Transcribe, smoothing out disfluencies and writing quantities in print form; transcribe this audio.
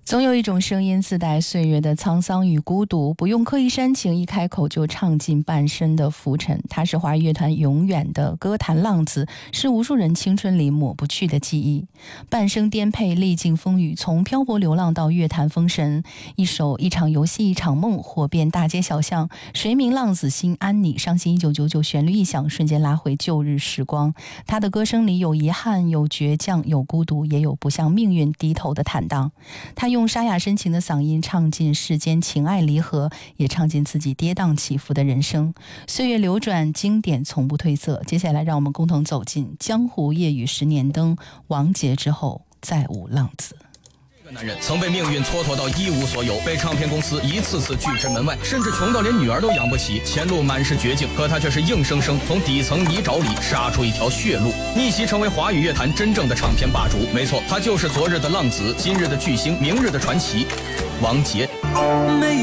总有一种声音自带岁月的沧桑与孤独，不用刻意煽情，一开口就唱尽半生的浮沉。他是华语乐团永远的歌坛浪子，是无数人青春里抹不去的记忆。半生颠沛，历尽风雨，从漂泊流浪到乐坛封神，一首一场游戏一场梦，火遍大街小巷。谁明浪子心安你？伤心1999，旋律一响，瞬间拉回旧日时光。他的歌声里有遗憾，有倔强，有孤独，也有不向命运低头的坦荡。他用沙哑深情的嗓音唱尽世间情爱离合，也唱尽自己跌宕起伏的人生。岁月流转，经典从不褪色。接下来让我们共同走进江湖夜雨十年灯，王杰之后再无浪子。 这个男人曾被命运蹉跎到一无所有，被唱片公司一次次拒之门外，甚至穷到连女儿都养不起，前路满是绝境。可他却是硬生生从底层泥沼里杀出一条血路，逆袭成为华语乐坛真正的唱片霸主。没错，他就是昨日的浪子，今日的巨星，明日的传奇，王杰。 没